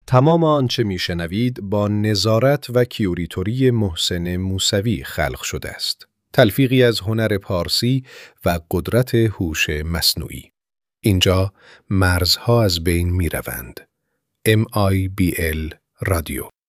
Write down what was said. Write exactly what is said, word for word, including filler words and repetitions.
تمام آنچه میشنوید با نظارت و کیوریتوری محسن موسوی خلق شده است. تلفیقی از هنر پارسی و قدرت هوش مصنوعی. اینجا مرزها از بین می روند. ام آی بی ال رادیو